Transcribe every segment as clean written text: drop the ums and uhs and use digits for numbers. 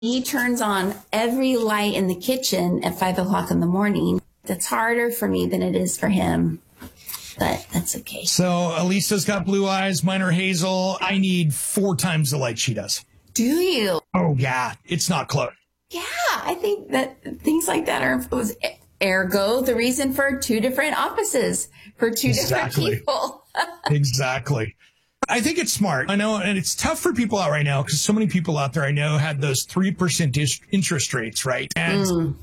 He turns on every light in the kitchen at 5 o'clock in the morning. That's harder for me than it is for him, but that's okay. So Elisa's got blue eyes. Mine are hazel. I need 4 times the light she does. Do you? Oh, yeah. It's not close. Yeah, I think that things like that was ergo the reason for 2 different offices for 2 different people. Exactly. I think it's smart. I know, and it's tough for people out right now because so many people out there I know had those 3% interest rates, right? And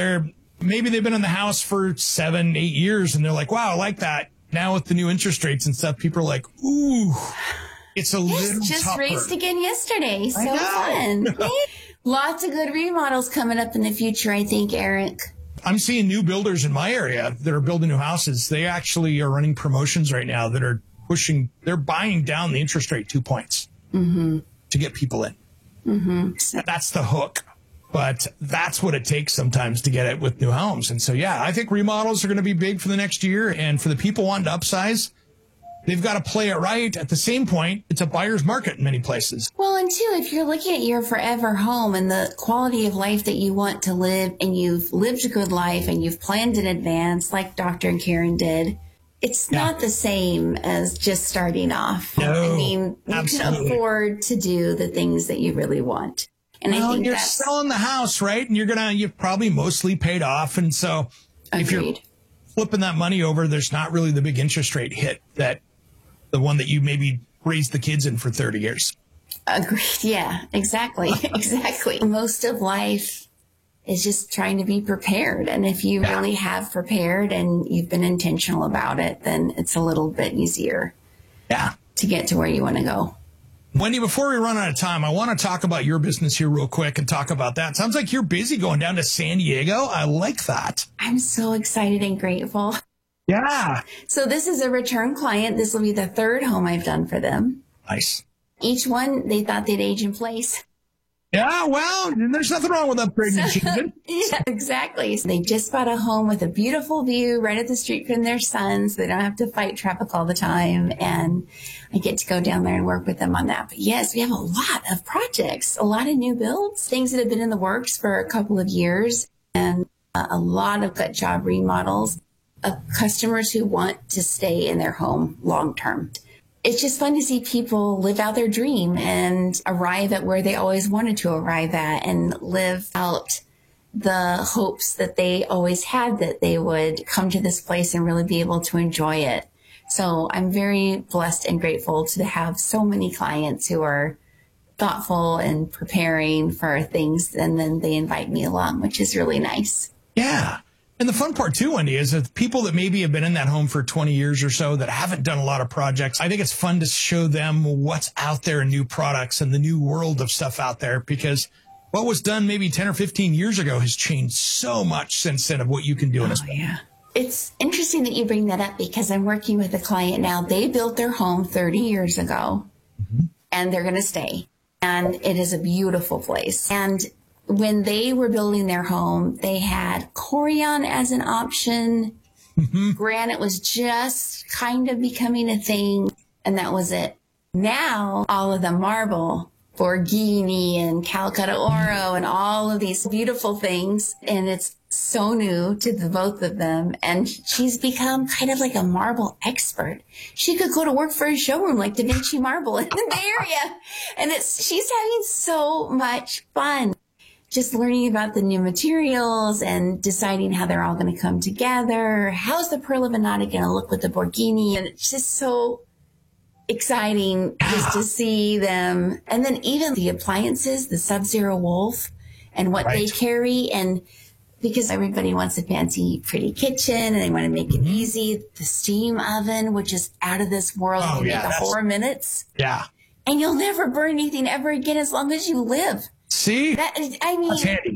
maybe they've been in the house for 7, 8 years and they're like, wow, I like that. Now with the new interest rates and stuff, people are like, ooh, it's a little just tougher. raised again yesterday. So fun. Lots of good remodels coming up in the future, I think, Eric. I'm seeing new builders in my area that are building new houses. They actually are running promotions right now that are they're buying down the interest rate 2 points to get people in. That's the hook. But that's what it takes sometimes to get it with new homes. And so, yeah, I think remodels are going to be big for the next year. And for the people wanting to upsize, they've got to play it right. At the same point, it's a buyer's market in many places. Well, and too, if you're looking at your forever home and the quality of life that you want to live, and you've lived a good life and you've planned in advance, like Dr. and Karen did, it's not the same as just starting off. No, I mean, you can afford to do the things that you really want. And I think you're selling the house, right? And you've probably mostly paid off. And so if you're flipping that money over, there's not really the big interest rate hit that the one that you maybe raised the kids in for 30 years. Agreed. Yeah, exactly. Exactly. Most of life is just trying to be prepared. And if you really have prepared and you've been intentional about it, then it's a little bit easier to get to where you want to go. Wendy, before we run out of time, I want to talk about your business here real quick and talk about that. Sounds like you're busy going down to San Diego. I like that. I'm so excited and grateful. Yeah. So this is a return client. This will be the 3rd home I've done for them. Nice. Each one, they thought they'd age in place. Yeah, well, there's nothing wrong with upgrading achievement. Yeah, exactly. So they just bought a home with a beautiful view right at the street from their son, so they don't have to fight traffic all the time. And I get to go down there and work with them on that. But yes, we have a lot of projects, a lot of new builds, things that have been in the works for a couple of years, and a lot of gut job remodels of customers who want to stay in their home long term. It's just fun to see people live out their dream and arrive at where they always wanted to arrive at and live out the hopes that they always had that they would come to this place and really be able to enjoy it. So I'm very blessed and grateful to have so many clients who are thoughtful and preparing for things, and then they invite me along, which is really nice. Yeah. And the fun part too, Wendy, is that people that maybe have been in that home for 20 years or so that haven't done a lot of projects, I think it's fun to show them what's out there in new products and the new world of stuff out there, because what was done maybe 10 or 15 years ago has changed so much since then of what you can do. It's interesting that you bring that up, because I'm working with a client now. They built their home 30 years ago and they're going to stay. And it is a beautiful place. And when they were building their home, they had Corian as an option. Granite was just kind of becoming a thing, and that was it. Now, all of the marble, Borghini and Calcutta Oro and all of these beautiful things, and it's so new to the both of them. And she's become kind of like a marble expert. She could go to work for a showroom like Da Vinci Marble in the Bay Area. And she's having so much fun just learning about the new materials and deciding how they're all going to come together. How's the Pearl of Annata going to look with the Borghini? And it's just so exciting just to see them. And then even the appliances, the Sub-Zero Wolf and what they carry. And because everybody wants a fancy, pretty kitchen and they want to make it easy, the steam oven, which is out of this world, can make 4 minutes. Yeah. And you'll never burn anything ever again as long as you live. See? That's handy.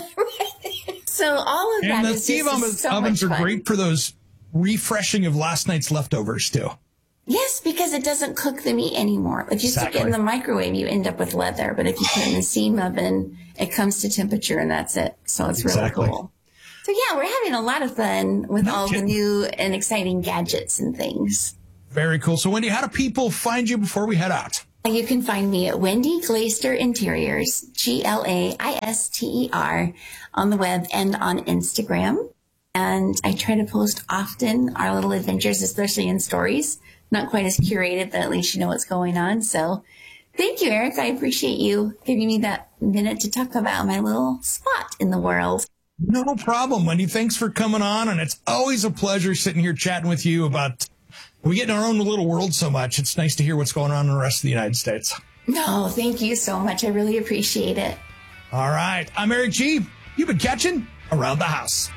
So all of that is steam ovens are great for those refreshing of last night's leftovers too. Yes, because it doesn't cook the meat anymore. If you stick it in the microwave, you end up with leather. But if you put it in the steam oven, it comes to temperature and that's it. So it's really cool. So yeah, we're having a lot of fun with all the new and exciting gadgets and things. Very cool. So Wendy, how do people find you before we head out? You can find me at Wendy Glaister Interiors, Glaister, on the web and on Instagram. And I try to post often our little adventures, especially in stories. Not quite as curated, but at least you know what's going on. So thank you, Eric. I appreciate you giving me that minute to talk about my little spot in the world. No problem, Wendy. Thanks for coming on. And it's always a pleasure sitting here chatting with you about, we get in our own little world so much. It's nice to hear what's going on in the rest of the United States. No, thank you so much. I really appreciate it. All right. I'm Eric G. You've been catching Around the House.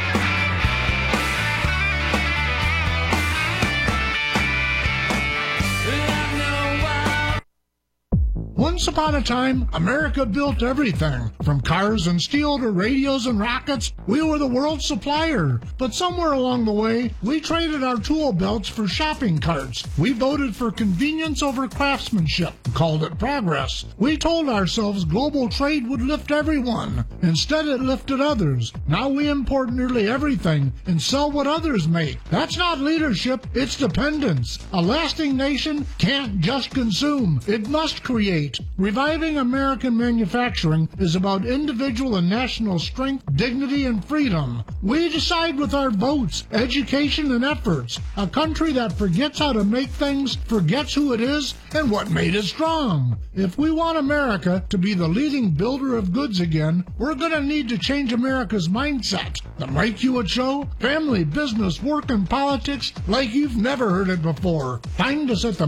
Once upon a time, America built everything. From cars and steel to radios and rockets, we were the world's supplier. But somewhere along the way, we traded our tool belts for shopping carts. We voted for convenience over craftsmanship, called it progress. We told ourselves global trade would lift everyone. Instead, it lifted others. Now we import nearly everything and sell what others make. That's not leadership, it's dependence. A lasting nation can't just consume, it must create. Reviving American manufacturing is about individual and national strength, dignity, and freedom. We decide with our votes, education, and efforts. A country that forgets how to make things, forgets who it is, and what made it strong. If we want America to be the leading builder of goods again, we're going to need to change America's mindset. The Mike Hewitt Show, family, business, work, and politics like you've never heard it before. Find us at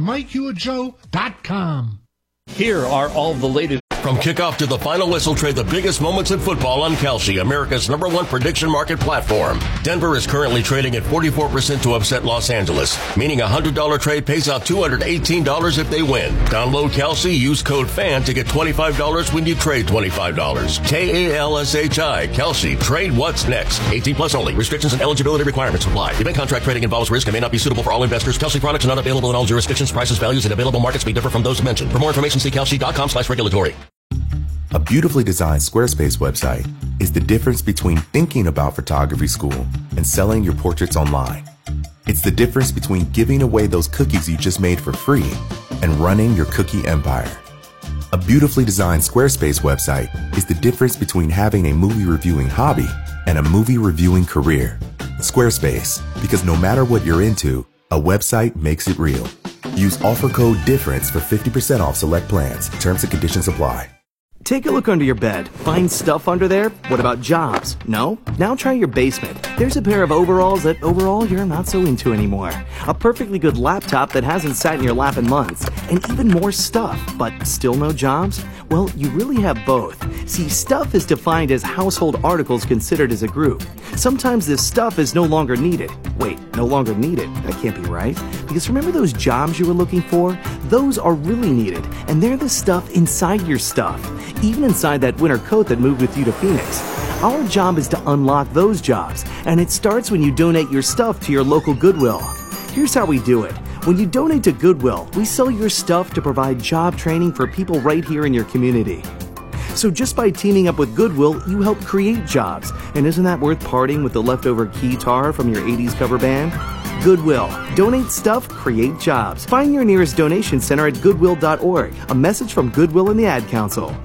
themikehewittshow.com. Here are all the latest. From kickoff to the final whistle, trade the biggest moments in football on Kalshi, America's #1 prediction market platform. Denver is currently trading at 44% to upset Los Angeles, meaning a $100 trade pays out $218 if they win. Download Kalshi, use code FAN to get $25 when you trade $25. KALSHI, Kalshi, trade what's next. 18 plus only. Restrictions and eligibility requirements apply. Event contract trading involves risk and may not be suitable for all investors. Kalshi products are not available in all jurisdictions. Prices, values, and available markets may differ from those mentioned. For more information, see kalshi.com/regulatory. A beautifully designed Squarespace website is the difference between thinking about photography school and selling your portraits online. It's the difference between giving away those cookies you just made for free and running your cookie empire. A beautifully designed Squarespace website is the difference between having a movie reviewing hobby and a movie reviewing career. Squarespace, because no matter what you're into, a website makes it real. Use offer code DIFFERENCE for 50% off select plans. Terms and conditions apply. Take a look under your bed. Find stuff under there? What about jobs? No? Now try your basement. There's a pair of overalls that overall you're not so into anymore. A perfectly good laptop that hasn't sat in your lap in months. And even more stuff, but still no jobs? Well, you really have both. See, stuff is defined as household articles considered as a group. Sometimes this stuff is no longer needed. Wait, no longer needed? That can't be right. Because remember those jobs you were looking for? Those are really needed, and they're the stuff inside your stuff. Even inside that winter coat that moved with you to Phoenix. Our job is to unlock those jobs, and it starts when you donate your stuff to your local Goodwill. Here's how we do it. When you donate to Goodwill, we sell your stuff to provide job training for people right here in your community. So just by teaming up with Goodwill, you help create jobs. And isn't that worth parting with the leftover keytar from your 80s cover band? Goodwill. Donate stuff, create jobs. Find your nearest donation center at goodwill.org. A message from Goodwill and the Ad Council.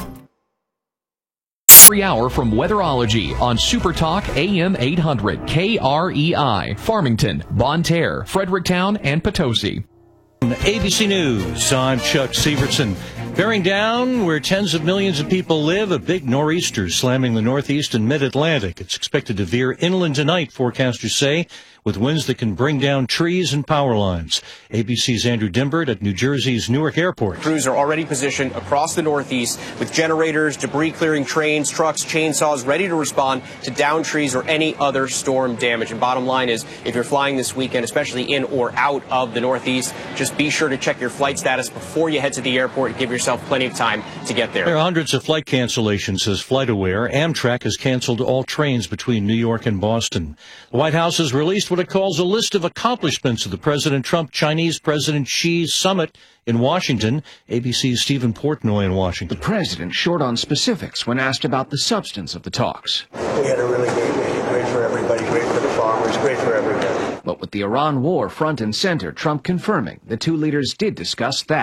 Every hour from Weatherology on Supertalk AM 800 KREI, Farmington, Bonne Terre, Fredericktown, and Potosi. ABC News, I'm Chuck Severson. Bearing down where tens of millions of people live, a big nor'easter slamming the northeast and mid-Atlantic. It's expected to veer inland tonight, forecasters say, with winds that can bring down trees and power lines. ABC's Andrew Dimbert at New Jersey's Newark Airport. Crews are already positioned across the Northeast with generators, debris-clearing trains, trucks, chainsaws ready to respond to downed trees or any other storm damage. And bottom line is, if you're flying this weekend, especially in or out of the Northeast, just be sure to check your flight status before you head to the airport and give yourself plenty of time to get there. There are hundreds of flight cancellations, says FlightAware. Amtrak has canceled all trains between New York and Boston. The White House has released what it calls a list of accomplishments of the President Trump-Chinese President Xi summit in Washington. ABC's Stephen Portnoy in Washington. The president short on specifics when asked about the substance of the talks. We had a really great meeting. Great for everybody, great for the farmers, great for everybody. But with the Iran war front and center, Trump confirming the two leaders did discuss that.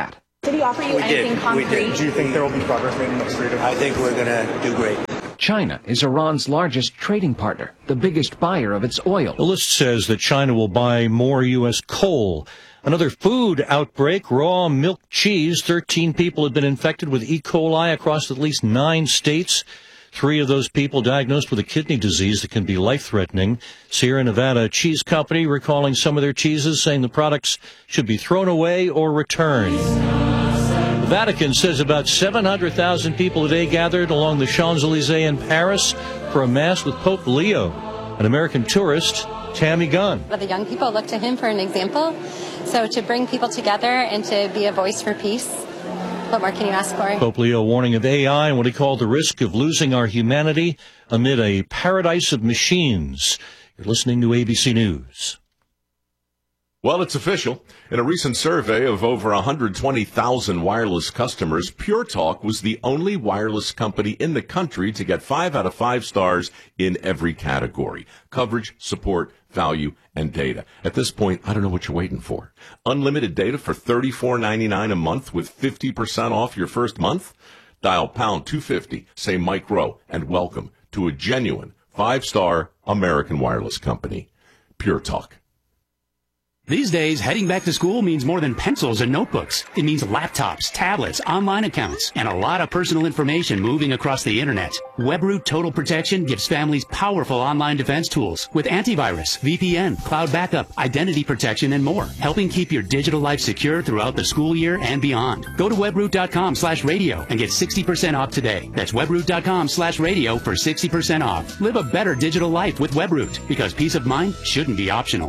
Did he offer you anything concrete? We did. Do you think there will be progress made in the next 3 to 4 I think we're going to do great. China is Iran's largest trading partner, the biggest buyer of its oil. The list says that China will buy more U.S. coal. Another food outbreak, raw milk cheese. 13 people have been infected with E. coli across at least 9 states. 3 of those people diagnosed with a kidney disease that can be life-threatening. Sierra Nevada Cheese Company recalling some of their cheeses, saying the products should be thrown away or returned. The Vatican says about 700,000 people today gathered along the Champs-Elysees in Paris for a mass with Pope Leo. An American tourist, Tammy Gunn. The young people look to him for an example. So to bring people together and to be a voice for peace, what more can you ask for? Pope Leo warning of AI and what he called the risk of losing our humanity amid a paradise of machines. You're listening to ABC News. Well, it's official. In a recent survey of over 120,000 wireless customers, Pure Talk was the only wireless company in the country to get 5 out of 5 stars in every category: coverage, support, value, and data. At this point, I don't know what you're waiting for. Unlimited data for $34.99 a month with 50% off your first month? Dial pound 250, say Mike Rowe, and welcome to a genuine 5-star American wireless company. Pure Talk. These days, heading back to school means more than pencils and notebooks. It means laptops, tablets, online accounts, and a lot of personal information moving across the internet. WebRoot Total Protection gives families powerful online defense tools with antivirus, VPN, cloud backup, identity protection, and more, helping keep your digital life secure throughout the school year and beyond. Go to webroot.com/radio and get 60% off today. That's webroot.com/radio for 60% off. Live a better digital life with WebRoot, because peace of mind shouldn't be optional.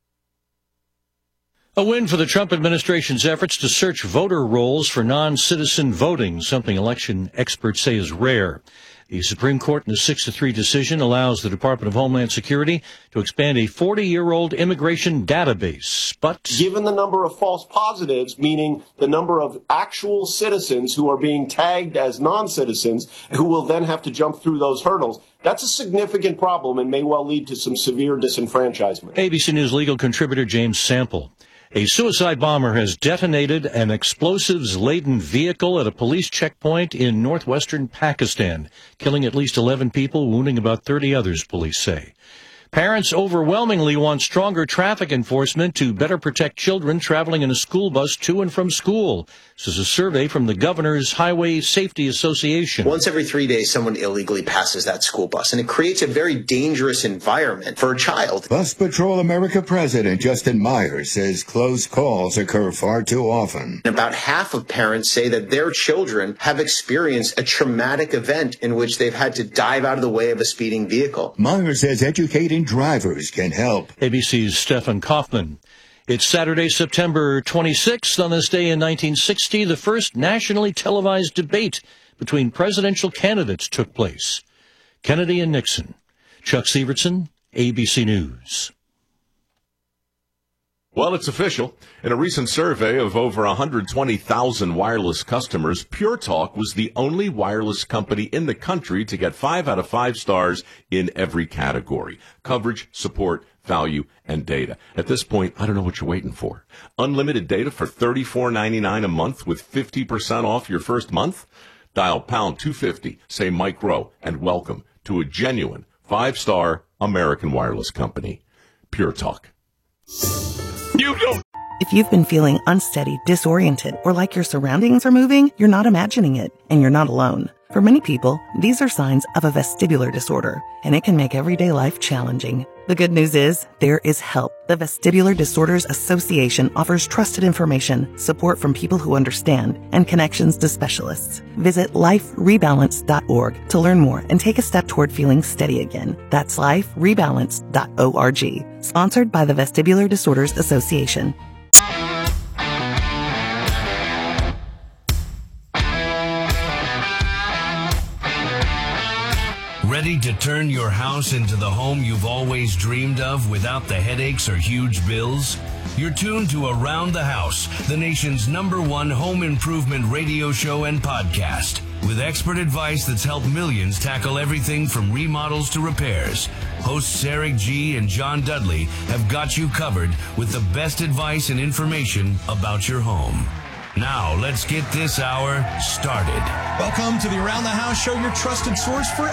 A win for the Trump administration's efforts to search voter rolls for non-citizen voting, something election experts say is rare. The Supreme Court, in a 6-3 decision, allows the Department of Homeland Security to expand a 40-year-old immigration database. But given the number of false positives, meaning the number of actual citizens who are being tagged as non-citizens, who will then have to jump through those hurdles, that's a significant problem and may well lead to some severe disenfranchisement. ABC News legal contributor James Sample. A suicide bomber has detonated an explosives-laden vehicle at a police checkpoint in northwestern Pakistan, killing at least 11 people, wounding about 30 others, police say. Parents overwhelmingly want stronger traffic enforcement to better protect children traveling in a school bus to and from school. This is a survey from the Governor's Highway Safety Association. Once every 3 days, someone illegally passes that school bus, and it creates a very dangerous environment for a child. Bus Patrol America President Justin Myers says close calls occur far too often. About half of parents say that their children have experienced a traumatic event in which they've had to dive out of the way of a speeding vehicle. Myers says educating drivers can help. ABC's Stephen Kaufman. It's Saturday, September 26th. On this day in 1960, the first nationally televised debate between presidential candidates took place. Kennedy and Nixon. Chuck Severson, ABC News. Well, it's official. In a recent survey of over 120,000 wireless customers, Pure Talk was the only wireless company in the country to get 5 out of 5 stars in every category: coverage, support, value, and data. At this point, I don't know what you're waiting for. Unlimited data for $34.99 a month with 50% off your first month? Dial pound 250, say Mike Rowe, and welcome to a genuine 5-star American wireless company. Pure Talk. If you've been feeling unsteady, disoriented, or like your surroundings are moving, you're not imagining it, and you're not alone. For many people, these are signs of a vestibular disorder, and it can make everyday life challenging. The good news is, there is help. The Vestibular Disorders Association offers trusted information, support from people who understand, and connections to specialists. Visit liferebalance.org to learn more and take a step toward feeling steady again. That's liferebalance.org. Sponsored by the Vestibular Disorders Association. Ready to turn your house into the home you've always dreamed of without the headaches or huge bills? You're tuned to Around the House, the nation's #1 home improvement radio show and podcast, with expert advice that's helped millions tackle everything from remodels to repairs. Hosts Eric G. and John Dudley have got you covered with the best advice and information about your home. Now, let's get this hour started. Welcome to the Around the House Show, your trusted source for